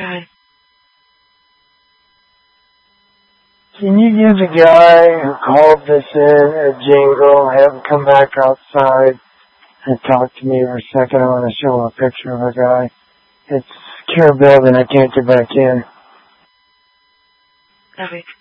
Good. Can you give the guy who called this in a jingle, have him come back outside and talk to me for a second? I want to show him a picture of a guy. It's a secure building. I can't get back in. Perfect.